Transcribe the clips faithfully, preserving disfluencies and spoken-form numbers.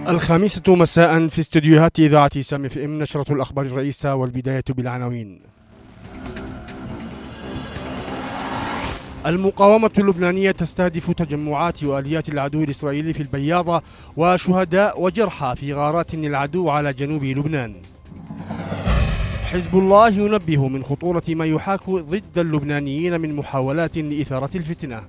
الخامسة مساء في استديوهات إذاعة سام اف ام، نشرة الأخبار الرئيسة، والبداية بالعناوين. المقاومة اللبنانية تستهدف تجمعات وآليات العدو الإسرائيلي في البياضة، وشهداء وجرحى في غارات العدو على جنوب لبنان. حزب الله ينبه من خطورة ما يحاك ضد اللبنانيين من محاولات لإثارة الفتنة.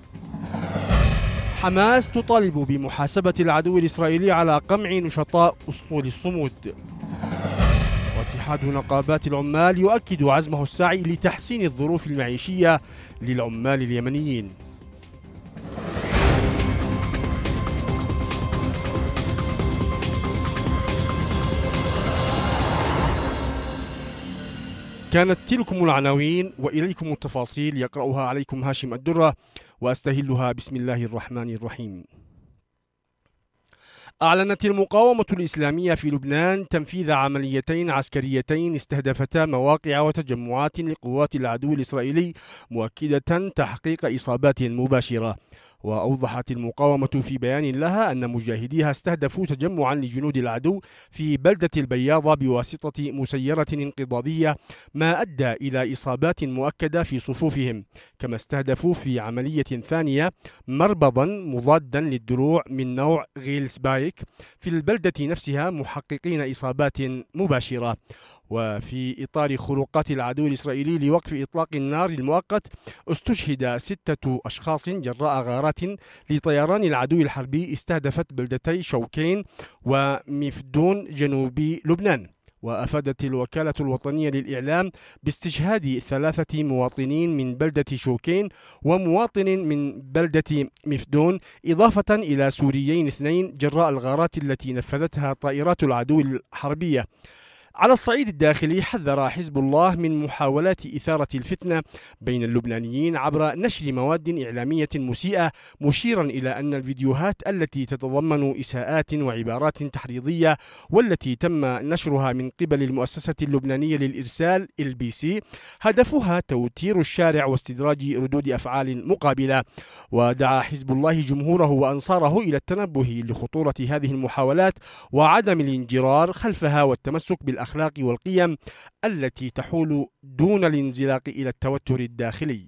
حماس تطالب بمحاسبة العدو الإسرائيلي على قمع نشطاء أسطول الصمود. واتحاد نقابات العمال يؤكد عزمه السعي لتحسين الظروف المعيشية للعمال اليمنيين. كانت تلكم العناوين وإليكم التفاصيل، يقرأها عليكم هاشم الدرة وأستهلها بسم الله الرحمن الرحيم. أعلنت المقاومة الإسلامية في لبنان تنفيذ عمليتين عسكريتين استهدفتا مواقع وتجمعات لقوات العدو الإسرائيلي، مؤكدة تحقيق إصابات مباشرة. وأوضحت المقاومة في بيان لها أن مجاهديها استهدفوا تجمعا لجنود العدو في بلدة البياضة بواسطة مسيرة انقضاضية، ما أدى إلى إصابات مؤكدة في صفوفهم. كما استهدفوا في عملية ثانية مربضا مضادا للدروع من نوع غيلسبايك في البلدة نفسها، محققين إصابات مباشرة. وفي إطار خروقات العدو الإسرائيلي لوقف إطلاق النار المؤقت، استشهد ستة أشخاص جراء غارات لطيران العدو الحربي استهدفت بلدتي شوكين ومفدون جنوب لبنان. وأفادت الوكالة الوطنية للإعلام باستشهاد ثلاثة مواطنين من بلدة شوكين ومواطن من بلدة مفدون، إضافة إلى سوريين اثنين جراء الغارات التي نفذتها طائرات العدو الحربية. على الصعيد الداخلي، حذر حزب الله من محاولات إثارة الفتنة بين اللبنانيين عبر نشر مواد إعلامية مسيئة، مشيرا إلى أن الفيديوهات التي تتضمن إساءات وعبارات تحريضية والتي تم نشرها من قبل المؤسسة اللبنانية للإرسال إل بي سي هدفها توتير الشارع واستدراج ردود أفعال مقابلة. ودعا حزب الله جمهوره وأنصاره إلى التنبه لخطورة هذه المحاولات وعدم الانجرار خلفها، والتمسك بالأخلاق والقيم التي تحول دون الانزلاق إلى التوتر الداخلي.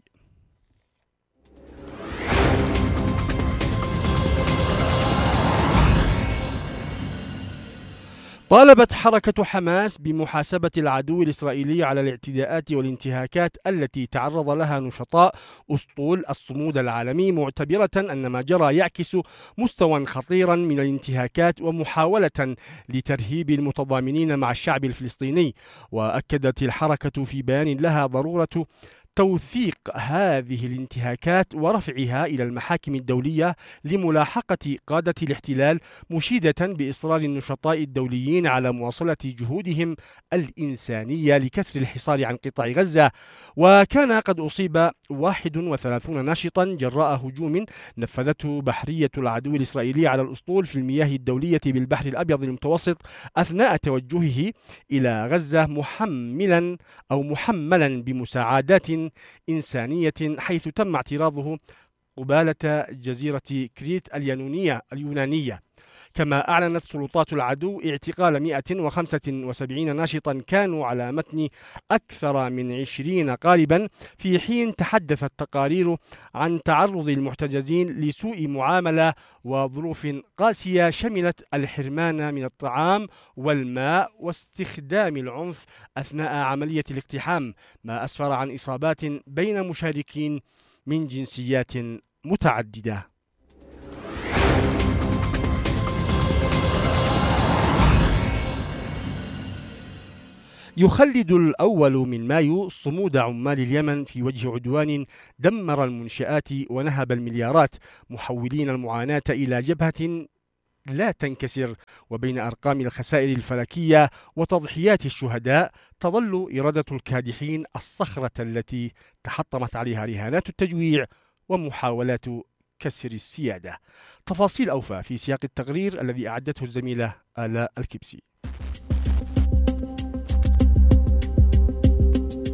طالبت حركة حماس بمحاسبة العدو الإسرائيلي على الاعتداءات والانتهاكات التي تعرض لها نشطاء أسطول الصمود العالمي، معتبرة أن ما جرى يعكس مستوى خطيرا من الانتهاكات ومحاولة لترهيب المتضامنين مع الشعب الفلسطيني. وأكدت الحركة في بيان لها ضرورة توثيق هذه الانتهاكات ورفعها إلى المحاكم الدولية لملاحقة قادة الاحتلال، مشيدة بإصرار النشطاء الدوليين على مواصلة جهودهم الإنسانية لكسر الحصار عن قطاع غزة. وكان قد أصيب واحد وثلاثين ناشطا جراء هجوم نفذته بحرية العدو الإسرائيلي على الأسطول في المياه الدولية بالبحر الأبيض المتوسط أثناء توجهه إلى غزة، محملا أو محملا بمساعدات إنسانية، حيث تم اعتراضه قبالة جزيرة كريت اليونانية اليونانية. كما أعلنت سلطات العدو اعتقال مئة وخمسة وسبعين ناشطا كانوا على متن أكثر من عشرين قالبا، في حين تحدثت تقارير عن تعرض المحتجزين لسوء معاملة وظروف قاسية شملت الحرمان من الطعام والماء واستخدام العنف أثناء عملية الاقتحام، ما أسفر عن إصابات بين مشاركين من جنسيات متعددة. يخلد الأول من مايو صمود عمال اليمن في وجه عدوان دمر المنشآت ونهب المليارات، محولين المعاناة إلى جبهة لا تنكسر. وبين أرقام الخسائر الفلكية وتضحيات الشهداء، تظل إرادة الكادحين الصخرة التي تحطمت عليها رهانات التجويع ومحاولات كسر السيادة. تفاصيل أوفى في سياق التقرير الذي أعدته الزميلة آلاء الكبسي.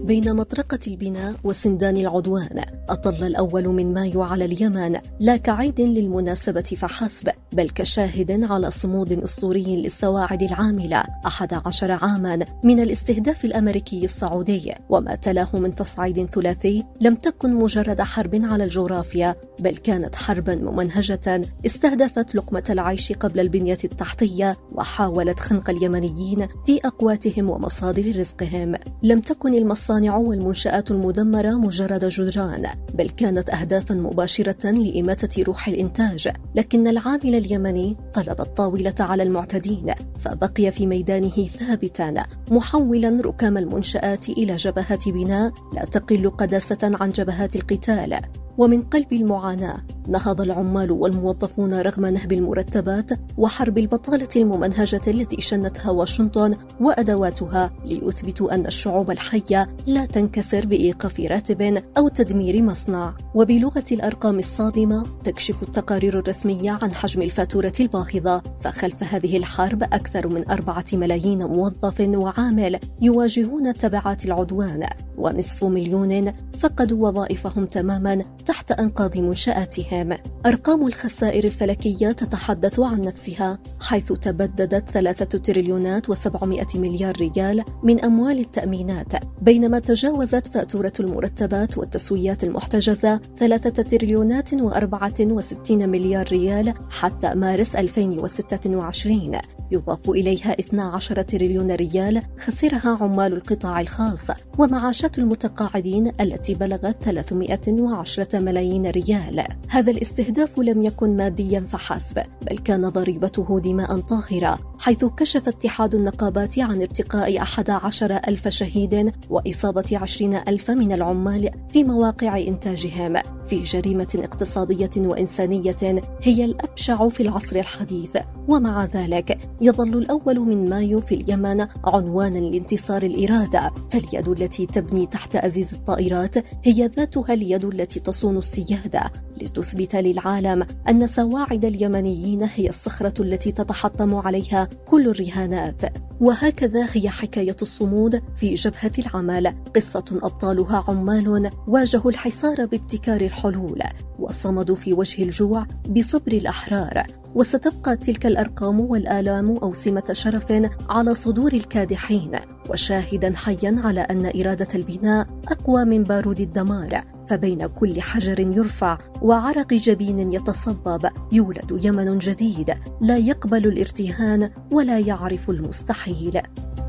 بين مطرقة البناء وسندان العدوان. أطل الأول من مايو على اليمن لا كعيد للمناسبة فحسب، بل كشاهد على صمود أسطوري للسواعد العاملة أحد عشر عاما من الاستهداف الأمريكي السعودي. وما تلاه من تصعيد ثلاثي لم تكن مجرد حرب على الجغرافيا، بل كانت حربا ممنهجة استهدفت لقمة العيش قبل البنية التحتية، وحاولت خنق اليمنيين في أقواتهم ومصادر رزقهم. لم تكن المصانع والمنشآت المدمرة مجرد جدران، بل كانت أهدافا مباشرة لإماتة روح الإنتاج. لكن العامل اليمني قلب الطاولة على المعتدين، فبقي في ميدانه ثابتا محولا ركام المنشآت إلى جبهات بناء لا تقل قداسة عن جبهات القتال. ومن قلب المعاناة نهض العمال والموظفون رغم نهب المرتبات وحرب البطالة الممنهجة التي شنتها واشنطن وأدواتها، ليثبتوا أن الشعوب الحية لا تنكسر بإيقاف راتب أو تدمير مصنع. وبلغة الأرقام الصادمة تكشف التقارير الرسمية عن حجم الفاتورة الباهظة، فخلف هذه الحرب أكثر من أربعة ملايين موظف وعامل يواجهون تبعات العدوان، ونصف مليون فقدوا وظائفهم تماما تحت أنقاض منشآتهم. أرقام الخسائر الفلكية تتحدث عن نفسها، حيث تبددت ثلاثة تريليونات وسبعمائة مليار ريال من أموال التأمينات، بينما تجاوزت فاتورة المرتبات والتسويات المحتجزة ثلاثة تريليونات وأربعة وستين مليار ريال حتى مارس ألفين وستة وعشرين، يضاف إليها اثنا عشر تريليون ريال خسرها عمال القطاع الخاص، ومعاشات المتقاعدين التي بلغت ثلاثمائة وعشرة ملايين ريال. هذا الاستهداف لم يكن ماديا فحسب، بل كان ضريبته دماء طاهرة، حيث كشف اتحاد النقابات عن ارتقاء أحد عشر ألف شهيد وإصابة عشرين ألف من العمال في مواقع إنتاجهم، في جريمة اقتصادية وإنسانية هي الأبشع في العصر الحديث. ومع ذلك يظل الأول من مايو في اليمن عنوانا لانتصار الإرادة، فاليد التي تبني تحت أزيز الطائرات هي ذاتها اليد التي تصون السيادة، لتثبت للعالم أن سواعد اليمنيين هي الصخرة التي تتحطم عليها كل الرهانات. وهكذا هي حكاية الصمود في جبهة العمل، قصة أبطالها عمال واجهوا الحصار بابتكار الحلول، وصمدوا في وجه الجوع بصبر الأحرار. وستبقى تلك الأرقام والآلام أوسمة شرف على صدور الكادحين، وشاهدا حيا على أن إرادة البناء أقوى من بارود الدمار. فبين كل حجر يرفع وعرق جبين يتصبب يولد يمن جديد لا يقبل الارتهان ولا يعرف المستحيل.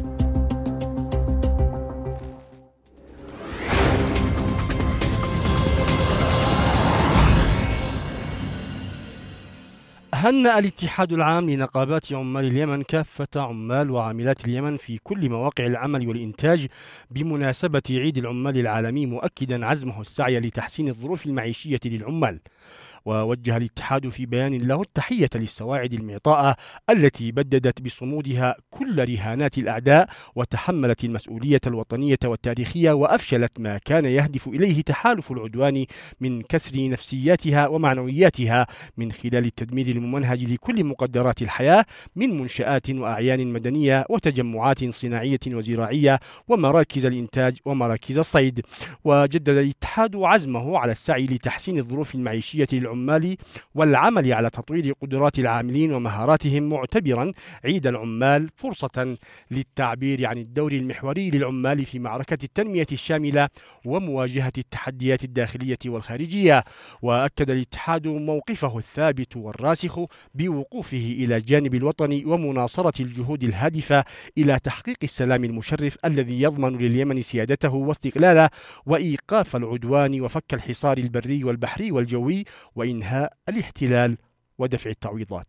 هنأ الاتحاد العام لنقابات عمال اليمن كافة عمال وعاملات اليمن في كل مواقع العمل والإنتاج بمناسبة عيد العمال العالمي، مؤكدا عزمه السعي لتحسين الظروف المعيشية للعمال. ووجه الاتحاد في بيان له التحية للسواعد المعطاءة التي بددت بصمودها كل رهانات الأعداء، وتحملت المسؤولية الوطنية والتاريخية، وأفشلت ما كان يهدف إليه تحالف العدوان من كسر نفسياتها ومعنوياتها من خلال التدمير الممنهج لكل مقدرات الحياة من منشآت وأعيان مدنية وتجمعات صناعية وزراعية ومراكز الإنتاج ومراكز الصيد. وجدد الاتحاد عزمه على السعي لتحسين الظروف المعيشية للعمال والعمل على تطوير قدرات العاملين ومهاراتهم، معتبرا عيد العمال فرصة للتعبير عن الدور المحوري للعمال في معركة التنمية الشاملة ومواجهة التحديات الداخلية والخارجية. وأكد الاتحاد موقفه الثابت والراسخ بوقوفه إلى جانب الوطن ومناصرة الجهود الهادفة إلى تحقيق السلام المشرف الذي يضمن لليمن سيادته واستقلاله وإيقاف العدوان وفك الحصار البري والبحري والجوي وإنهاء الاحتلال ودفع التعويضات.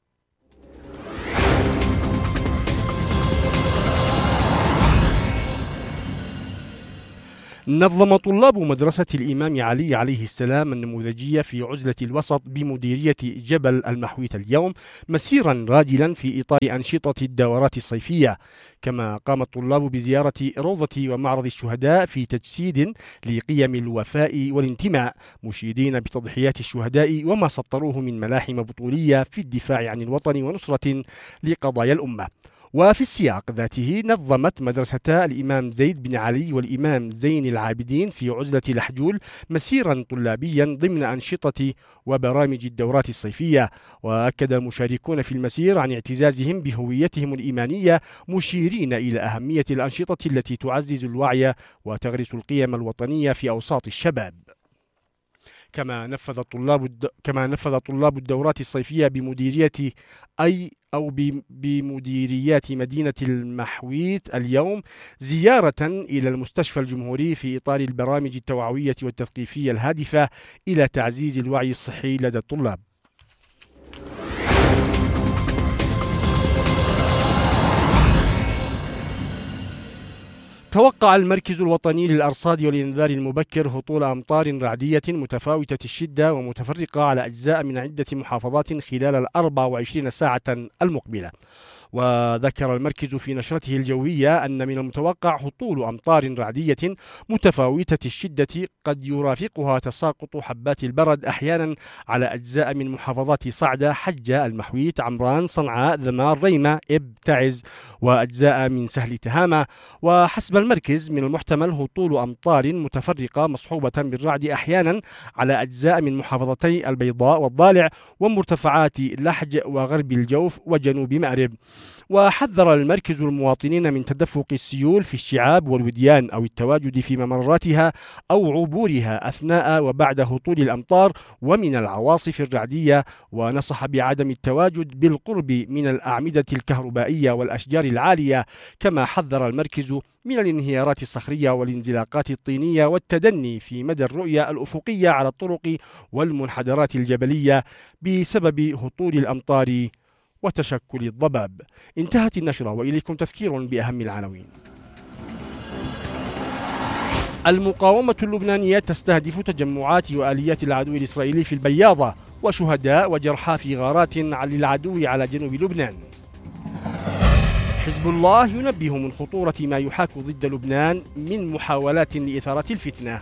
نظم طلاب مدرسة الإمام علي عليه السلام النموذجية في عزلة الوسط بمديرية جبل المحويت اليوم مسيرا راجلا في إطار أنشطة الدورات الصيفية، كما قام الطلاب بزيارة روضة ومعرض الشهداء في تجسيد لقيم الوفاء والانتماء، مشيدين بتضحيات الشهداء وما سطروه من ملاحم بطولية في الدفاع عن الوطن ونصرة لقضايا الأمة. وفي السياق ذاته نظمت مدرستا الإمام زيد بن علي والإمام زين العابدين في عزلة لحجول مسيرا طلابيا ضمن أنشطة وبرامج الدورات الصيفية. وأكد المشاركون في المسير عن اعتزازهم بهويتهم الإيمانية، مشيرين إلى أهمية الأنشطة التي تعزز الوعي وتغرس القيم الوطنية في أوساط الشباب. كما نفذ طلاب الد... كما نفذ طلاب الدورات الصيفية بمديرية أي أو بمديريات مدينة المحويت اليوم زيارة إلى المستشفى الجمهوري في إطار البرامج التوعوية والتثقيفية الهادفة إلى تعزيز الوعي الصحي لدى الطلاب. توقع المركز الوطني للأرصاد والإنذار المبكر هطول أمطار رعدية متفاوتة الشدة ومتفرقة على أجزاء من عدة محافظات خلال الأربع وعشرين ساعة المقبلة. وذكر المركز في نشرته الجوية أن من المتوقع هطول أمطار رعدية متفاوتة الشدة قد يرافقها تساقط حبات البرد أحيانا على أجزاء من محافظات صعدة، حجة، المحويت، عمران، صنعاء، ذمار، ريمة، إب، تعز، وأجزاء من سهل تهامة. وحسب المركز من المحتمل هطول أمطار متفرقة مصحوبة بالرعد أحيانا على أجزاء من محافظتي البيضاء والضالع ومرتفعات لحج وغرب الجوف وجنوب مأرب. وحذر المركز المواطنين من تدفق السيول في الشعاب والوديان أو التواجد في ممراتها أو عبورها أثناء وبعد هطول الأمطار ومن العواصف الرعدية، ونصح بعدم التواجد بالقرب من الأعمدة الكهربائية والأشجار العالية. كما حذر المركز من الانهيارات الصخرية والانزلاقات الطينية والتدني في مدى الرؤية الأفقية على الطرق والمنحدرات الجبلية بسبب هطول الأمطار وتشكل الضباب. انتهت النشرة وإليكم تذكير بأهم العناوين. المقاومة اللبنانية تستهدف تجمعات وآليات العدو الإسرائيلي في البياضة، وشهداء وجرحى في غارات للعدو على جنوب لبنان. حزب الله ينبه من خطورة ما يحاك ضد لبنان من محاولات لإثارة الفتنة.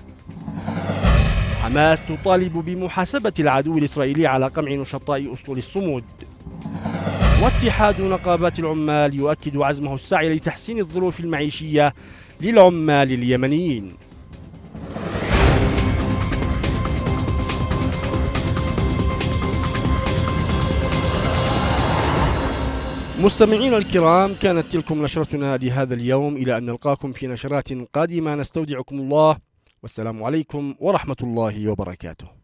حماس تطالب بمحاسبة العدو الإسرائيلي على قمع نشطاء أسطول الصمود. واتحاد نقابات العمال يؤكد عزمه السعي لتحسين الظروف المعيشية للعمال اليمنيين. مستمعينا الكرام، كانت تلكم نشرتنا لهذا اليوم، إلى أن نلقاكم في نشرات قادمة. نستودعكم الله، والسلام عليكم ورحمة الله وبركاته.